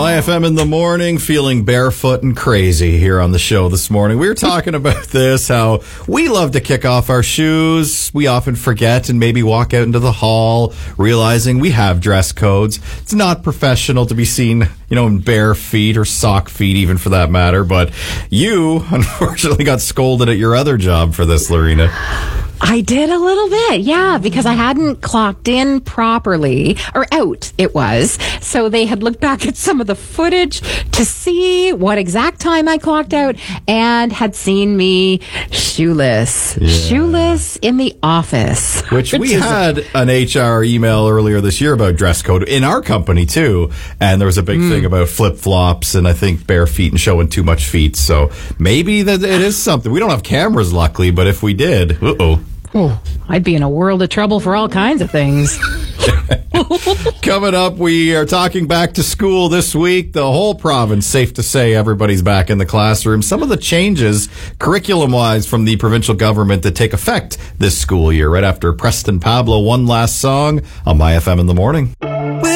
My FM in the morning, feeling barefoot and crazy here on the show this morning. We were talking about this, how we love to kick off our shoes. We often forget and maybe walk out into the hall, realizing we have dress codes. It's not professional to be seen, in bare feet or sock feet, even for that matter. But you, unfortunately, got scolded at your other job for this, Lorena. I did a little bit, yeah, because I hadn't clocked in properly, or out it was. So they had looked back at some of the footage to see what exact time I clocked out and had seen me shoeless. Yeah. Shoeless in the office. Which we had an HR email earlier this year about dress code in our company, too. And there was a big thing about flip-flops and I think bare feet and showing too much feet. So maybe that it is something. We don't have cameras, luckily, but if we did, Oh, I'd be in a world of trouble for all kinds of things. Coming up, we are talking back to school this week. The whole province, safe to say, everybody's back in the classroom. Some of the changes, curriculum-wise, from the provincial government that take effect this school year. Right after Preston Pablo, one last song on My FM in the morning.